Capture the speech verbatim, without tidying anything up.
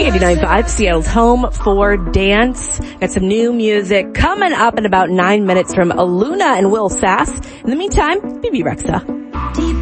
eighty-nine point five, Seattle's home for dance. Got some new music coming up in about nine minutes from Aluna and Will Sass. In the meantime, B B Rexa.